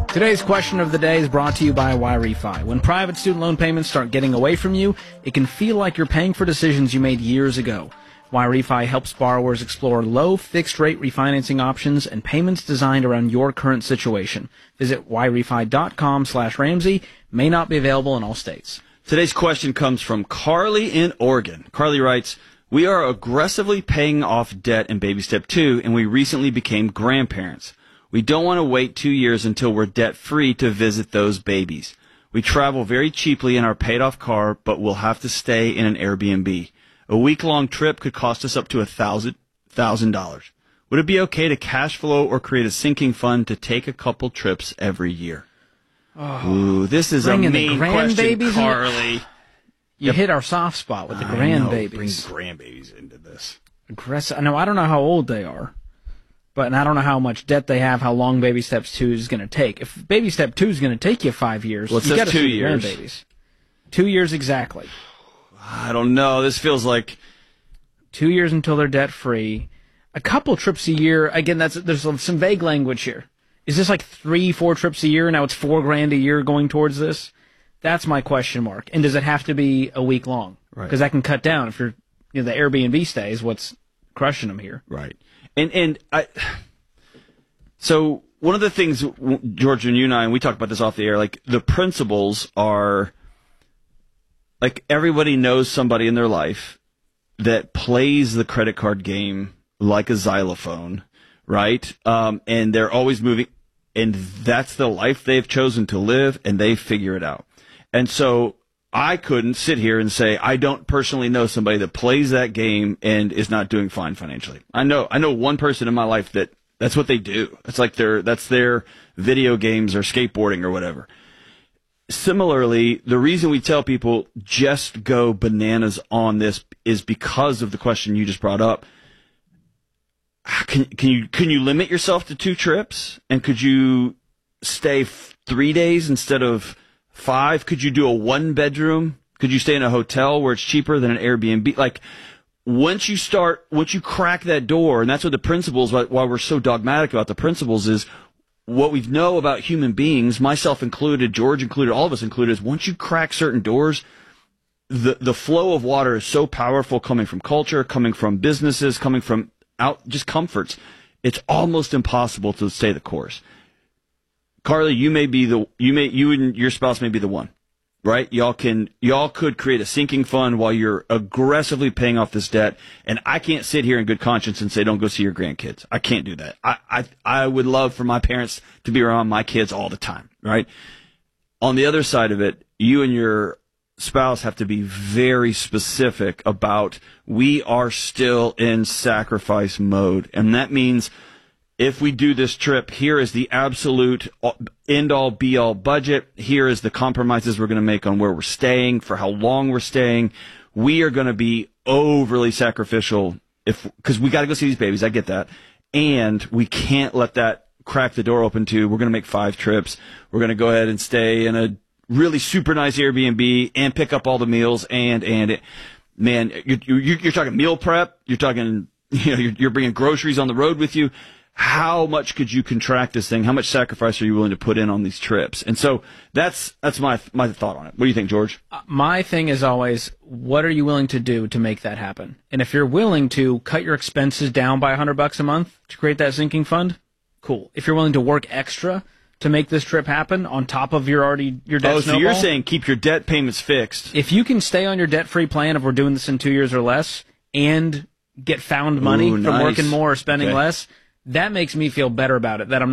Today's question of the day is brought to you by YRefi. When private student loan payments start getting away from you, it can feel like you're paying for decisions you made years ago. YRefi helps borrowers explore low fixed-rate refinancing options and payments designed around your current situation. Visit yrefi.com/Ramsey. May not be available in all states. Today's question comes from Carly in Oregon. Carly writes, "We are aggressively paying off debt in baby step 2, and we recently became grandparents. We don't want to wait 2 years until we're debt-free to visit those babies. We travel very cheaply in our paid-off car, but we'll have to stay in an Airbnb. A week-long trip could cost us up to $1,000. Would it be okay to cash flow or create a sinking fund to take a couple trips every year?" Ooh, this is a mean question, Carly. You hit our soft spot with the grandbabies. Bring grandbabies into this. Aggressive. I know. I don't know how old they are, and I don't know how much debt they have. How long baby steps 2 is going to take? If baby step 2 is going to take you 5 years, well, it you got says to 2 see years. Grandbabies. 2 years exactly. I don't know. This feels like 2 years until they're debt free. A couple trips a year. Again, there's some vague language here. Is this like 3-4 trips a year? Now it's $4,000 a year going towards this. That's my question mark. And does it have to be a week long? Right. Because that can cut down if the Airbnb stay is what's crushing them here. Right. So one of the things, George, and you and I, and we talked about this off the air, like the principles are, like everybody knows somebody in their life that plays the credit card game like a xylophone, right? And they're always moving, and that's the life they've chosen to live, and they figure it out. And so I couldn't sit here and say I don't personally know somebody that plays that game and is not doing fine financially. I know one person in my life that's what they do. It's like that's their video games or skateboarding or whatever. Similarly, the reason we tell people just go bananas on this is because of the question you just brought up. Can you limit yourself to 2 trips? And could you stay 3 days instead of 5? Could you do a 1-bedroom? Could you stay in a hotel where it's cheaper than an Airbnb? Like, once you crack that door, and that's what the principles, why we're so dogmatic about the principles, is what we know about human beings, myself included, George included, all of us included, is once you crack certain doors, the flow of water is so powerful, coming from culture, coming from businesses, coming from just comforts. It's almost impossible to stay the course. Carly, you and your spouse may be the one, right? Y'all could create a sinking fund while you're aggressively paying off this debt. And I can't sit here in good conscience and say, don't go see your grandkids. I can't do that. I would love for my parents to be around my kids all the time, right? On the other side of it, you and your spouse have to be very specific about, we are still in sacrifice mode. And that means, if we do this trip, here is the absolute end-all, be-all budget. Here is the compromises we're going to make on where we're staying, for how long we're staying. We are going to be overly sacrificial because we got to go see these babies. I get that. And we can't let that crack the door open to, we're going to make 5 trips. We're going to go ahead and stay in a really super nice Airbnb and pick up all the meals. Man, you're talking meal prep. You're talking, you're bringing groceries on the road with you. How much could you contract this thing? How much sacrifice are you willing to put in on these trips? And so that's my thought on it. What do you think, George? My thing is always, what are you willing to do to make that happen? And if you're willing to cut your expenses down by $100 a month to create that sinking fund, cool. If you're willing to work extra to make this trip happen on top of your debt snowball. So you're saying keep your debt payments fixed. If you can stay on your debt-free plan, if we're doing this in 2 years or less, and get found money from working more or spending less, that makes me feel better about it, that I'm